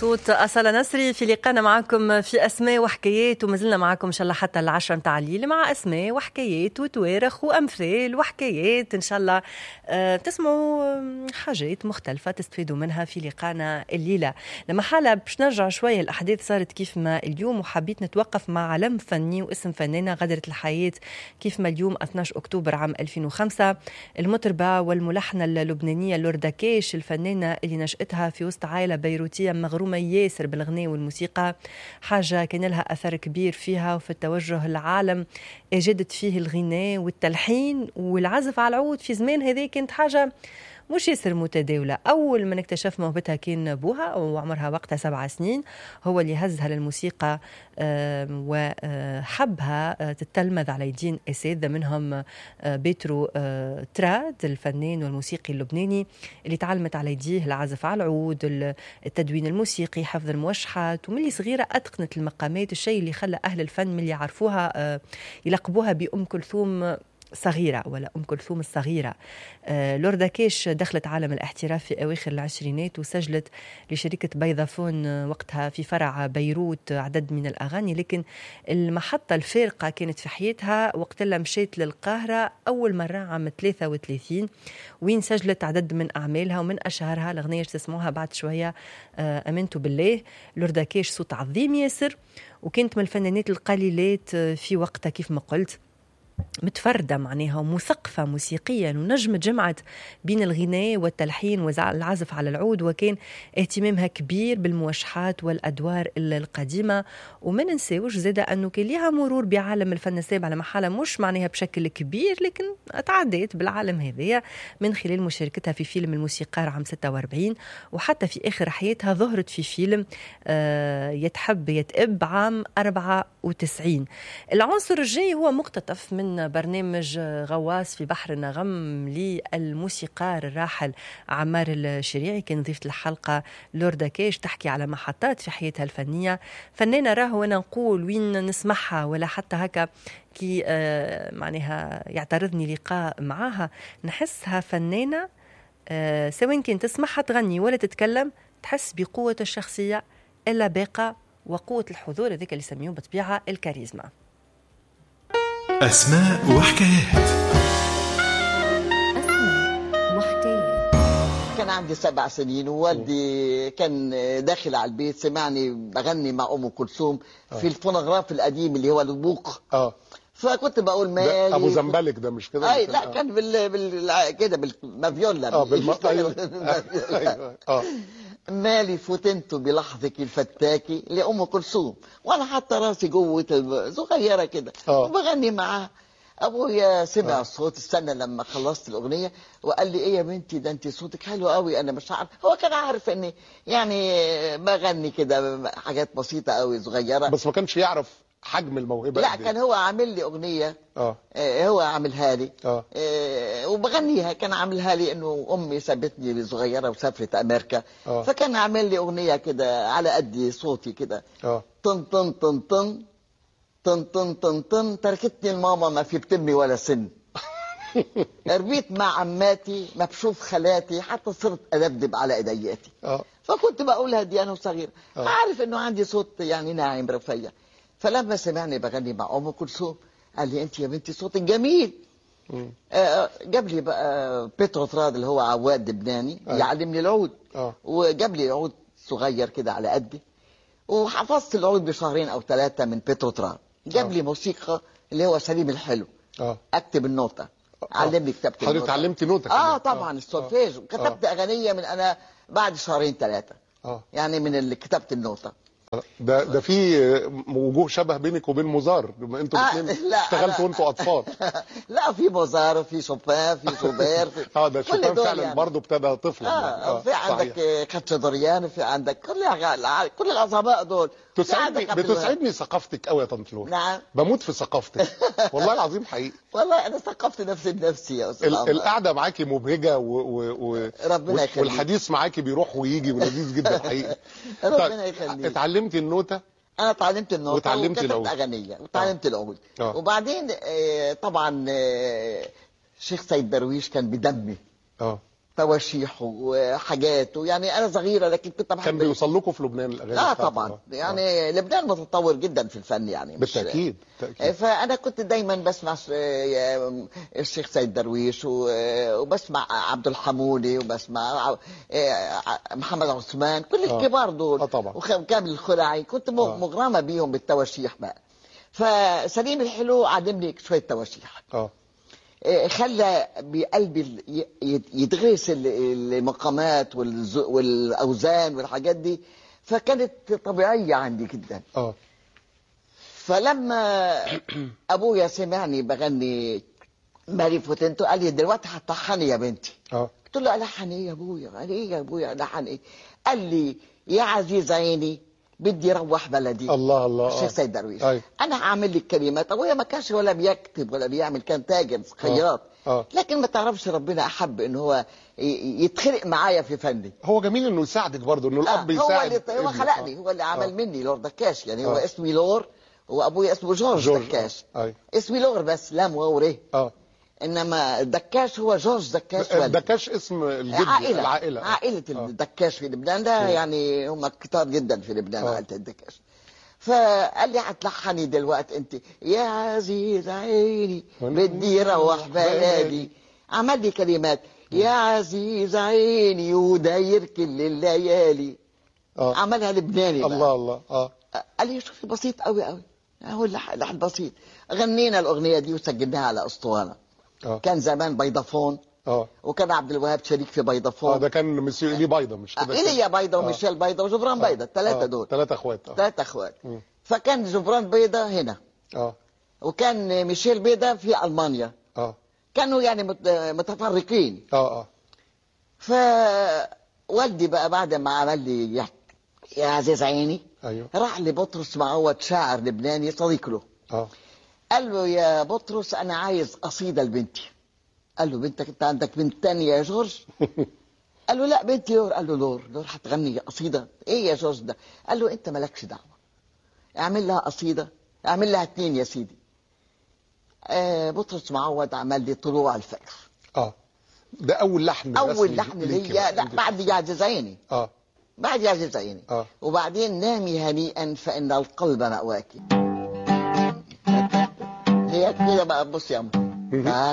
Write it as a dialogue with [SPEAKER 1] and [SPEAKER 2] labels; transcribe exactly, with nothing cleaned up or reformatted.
[SPEAKER 1] صوت أصالة نصري في لقانا معكم في أسماء وحكايات، ومازلنا معكم إن شاء الله حتى العشرة متاع الليل مع أسماء وحكايات وتوارخ وأمثال وحكايات إن شاء الله أه تسمعوا حاجات مختلفة تستفيدوا منها في لقانا الليلة. لما حالة باش نرجع شوية الأحداث صارت كيف ما اليوم، وحبيت نتوقف مع علم فني واسم فنانة غادرت الحياة كيف ما اليوم اثني عشر أكتوبر عام ألفين وخمسة، المطربة والملحنة اللبنانية لور داكيش، الفنانة اللي نشأتها في وسط عائلة بيروتية مغرومة ياسر بالغناء والموسيقى، حاجة كان لها أثر كبير فيها وفي التوجه العالم أجدت فيه الغناء والتلحين والعزف على العود. في زمان هذه كانت حاجة مش ياسر متداولة. أول من اكتشف موهبتها كان بوها وعمرها وقتها سبع سنين، هو اللي هزها للموسيقى وحبها تتلمذ على يدين أساتذة منهم بيترو تراد الفنان والموسيقي اللبناني اللي تعلمت على يديه العزف على العود، التدوين الموسيقي، حفظ الموشحات، وملي صغيرة أتقنت المقامات، الشيء اللي خلى أهل الفن ملي يعرفوها يلقبوها بأم كلثوم صغيرة ولا أم كلثوم الصغيرة. آه لور داكيش دخلت عالم الاحتراف في أواخر العشرينات وسجلت لشركة بيضافون وقتها في فرع بيروت عدد من الأغاني، لكن المحطة الفارقة كانت في حياتها وقت اللي مشيت للقاهرة أول مرة عام ثلاثة وثلاثين، وين سجلت عدد من أعمالها، ومن أشهرها الأغنية تسمعوها بعد شوية آه أمنت بالله. لور داكيش صوت عظيم ياسر، وكانت من الفنانات القليلات في وقتها كيف ما قلت متفردة معناها ومثقفة موسيقيا، ونجمت جمعت بين الغناء والتلحين والعزف على العود، وكان اهتمامها كبير بالموشحات والأدوار القديمة. وما ننساوش زادة أنه كان لها مرور بعالم الفن السابع على محالة مش معناها بشكل كبير، لكن تعديت بالعالم هذية من خلال مشاركتها في فيلم الموسيقار عام ستة وأربعين، وحتى في آخر حياتها ظهرت في فيلم آه يتحب يتأب عام أربعة وتسعين. العنصر الجاي هو مقتطف من من برنامج غواص في بحر النغم للموسيقار الراحل عمار الشريعي، كان ضيفة الحلقة لور داكيش تحكي على محطات في حياتها الفنية. فنانة راهو أنا نقول وين نسمعها ولا حتى هكا كي آه معناها يعترضني لقاء معاها نحسها فنانة آه سواء كنت تسمعها تغني ولا تتكلم تحس بقوة الشخصية إلا باقة وقوة الحضور، هذيك اللي يسميوه بطبيعة الكاريزما.
[SPEAKER 2] أسماء وحكايات.
[SPEAKER 3] أسماء وحكايات.
[SPEAKER 4] كان عندي سبع سنين ووالدي كان داخل على البيت سمعني بغني مع أم كلثوم في الفونوغراف القديم اللي هو البوق.
[SPEAKER 5] اه
[SPEAKER 4] فكنت بقول مالي
[SPEAKER 5] ابو زنبلك ده مش كده؟
[SPEAKER 4] اي لا، كان بال, بال... كده بالمافيولا.
[SPEAKER 5] اه بالم... ايوه ايوه اه
[SPEAKER 4] مالي فتنت بلحظك الفتاكي لأم كلثوم، وانا حتى راسي جوه صغيره كده وبغني معاها. ابويا سمع أوه. الصوت، استنى لما خلصت الاغنيه وقال لي ايه يا بنتي ده انت صوتك حلو قوي. انا مش عارف، هو كان عارف اني يعني بغني كده حاجات بسيطه قوي صغيره،
[SPEAKER 5] بس ما كانش يعرف حجم الموهبه.
[SPEAKER 4] لا كان هو عامل لي اغنيه اه هو عاملها لي اه وبغنيها. كان عاملها لي انه امي سابتني صغيره وسافرت امريكا أوه. فكان عامل لي اغنيه كده على قد صوتي كده اه طن طن طن طن طن طن طن طن تركتني الماما ما في بتمي ولا سن ربيت مع عماتي ما بشوف خالاتي حتى صرت ادبدب على ايدياتي اه فكنت بقولها دي انا وصغير، عارف انه عندي صوت يعني ناعم رفيع. فلما سمعني بغني مع ام كلثوم قال لي انت يا بنتي صوتك جميل. آه جاب لي بقى بيترو تراد اللي هو عواد لبناني أه. يعلمني العود أه. وجاب لي عود صغير كده على قدي، وحفظت العود بشهرين او ثلاثه من بيترو تراد. جاب أه. لي موسيقى اللي هو سليم الحلو أه. اكتب النوتة أه. علمني كتابه النوتة.
[SPEAKER 5] حضرتك اتعلمت نوتة
[SPEAKER 4] اه طبعا أه. السولفيج، وكتبت أه. اغنيه من انا بعد شهرين ثلاثه أه. يعني من كتابه النوتة.
[SPEAKER 5] ده ده في وجوه شبه بينك وبين موزار، انتوا الاثنين آه اشتغلتوا وانتوا اطفال.
[SPEAKER 4] لا في موزار وفي شوبان في شوبير في
[SPEAKER 5] اه ده شوبان فعلا يعني. برضه ابتدى طفلا
[SPEAKER 4] آه يعني. آه في عندك خاتشدوريان وفي عندك كل كل العظماء دول.
[SPEAKER 5] تسعدني بتسعدني ثقافتك قوي يا طنط لور.
[SPEAKER 4] نعم
[SPEAKER 5] بموت في ثقافتك والله العظيم حقيقي.
[SPEAKER 4] والله انا ثقفت نفسي بنفسي يا استاذ عمر.
[SPEAKER 5] القعده معاكي مبهجه و... و... و...
[SPEAKER 4] ربنا يخليك،
[SPEAKER 5] والحديث معاكي بيروح ويجي ولذيذ جدا حقيقي.
[SPEAKER 4] ربنا يخليك.
[SPEAKER 5] اتعلمتي النوتة؟
[SPEAKER 4] انا اتعلمت النوتة
[SPEAKER 5] وتعلمت
[SPEAKER 4] العود اغنيه وتعلمت العود آه. وبعدين آه طبعا آه شيخ سيد درويش كان بدمي اه تواشيح وحاجات، يعني انا صغيره لكن كنت بحب.
[SPEAKER 5] كان بيوصل لكم في لبنان الاغاني؟
[SPEAKER 4] اه طبعا آه. يعني آه. لبنان متطور جدا في الفن يعني
[SPEAKER 5] بالتاكيد. بالتاكيد.
[SPEAKER 4] فانا كنت دايما بسمع الشيخ سيد درويش وبسمع عبد الحمولي وبسمع محمد عثمان، كل الكبار دول
[SPEAKER 5] اه طبعا،
[SPEAKER 4] وكامل الخلعي، كنت مغرمه بيهم بالتواشيح بقى. فسليم الحلو عدمني شويه تواشيح اه خلى بقلبي يتغرس المقامات والاوزان والحاجات دي، فكانت طبيعيه عندي جدا اه فلما ابويا سمعني بغني ماري فوتنتو قال لي دلوقتي هتلحني يا بنتي. اه قلت له الحن ايه يا ابويا؟ قال ايه يا ابويا الحن ايه؟ قال لي يا عزيز عيني بدي اروح بلدي.
[SPEAKER 5] الله الله.
[SPEAKER 4] الشيخ سيد درويش. أي. انا هعمل لك كلمات. ابويا ما كانش ولا بيكتب ولا بيعمل، كان تاجر خياط. آه. لكن ما تعرفش ربنا احب ان هو يتخلق معايا في فني.
[SPEAKER 5] هو جميل انه يساعدك برضه، انه الاب يساعد.
[SPEAKER 4] هو اللي هو خلقني. آه. هو اللي عمل آه. مني لور دكاش، يعني هو آه. اسمي لور وابويا اسمه جورج, جورج دكاش. آه. اسمي لور بس لام واو ر. اه انما دكاش هو جورج دكاش.
[SPEAKER 5] دكاش اسم الجد.
[SPEAKER 4] عائلة.
[SPEAKER 5] العائله
[SPEAKER 4] عائله آه. الدكاش في لبنان ده. آه. يعني هم كتار جدا في لبنان. آه. عائله الدكاش. فقال لي هتلحني دلوقتي انت يا عزيز عيني بدي روح بلدي. عمل لي كلمات يا عزيز عيني وداير كل الليالي. آه. عملها لبناني بقى.
[SPEAKER 5] الله الله. اه
[SPEAKER 4] قال لي شوفي بسيط قوي قوي، هو اللحن بسيط. غنينا الاغنيه دي وسجلناها على اسطوانه. آه. كان زمان بيضافون. اه وكان عبد الوهاب شريك في بيضافون.
[SPEAKER 5] اه ده كان مسيو إيلي بيضه مش كده؟
[SPEAKER 4] إيليا بيضه وميشيل بيضه وجبران بيضه، الثلاثه آه. دول
[SPEAKER 5] ثلاثه اخوات.
[SPEAKER 4] ثلاثه اخوات. فكان جبران بيضه هنا اه وكان ميشيل بيضه في المانيا. اه كانوا يعني متفرقين. اه اه فوالدي بقى بعد ما عمل لي يا, يا عزيز عيني ايوه راح لبطرس معوض شاعر لبناني صديق له. اه قال له يا بطرس انا عايز قصيده لبنتي. قال له بنتك انت عندك بنت ثانيه يا جورج؟ قال له لا بنتي لور. قال له لور لور هتغني قصيده ايه يا جورج ده؟ قال له انت مالكش دعوه، اعمل لها قصيده، اعمل لها اتنين يا سيدي. آه بطرس معوض عمل لي طلوع الفجر. اه
[SPEAKER 5] ده اول لحن.
[SPEAKER 4] اول لحن ليا. لا بعد يا عزيز عيني. اه بعد يا عزيز عيني. اه وبعدين نامي هنيئا فان القلب مأواك. هي كده بقى. بص يا عم